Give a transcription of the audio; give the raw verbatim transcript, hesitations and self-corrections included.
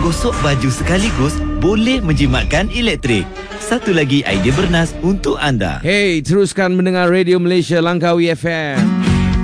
gosok baju sekaligus boleh menjimatkan elektrik. Satu lagi idea bernas untuk anda. Hey, teruskan mendengar Radio Malaysia Langkawi F M.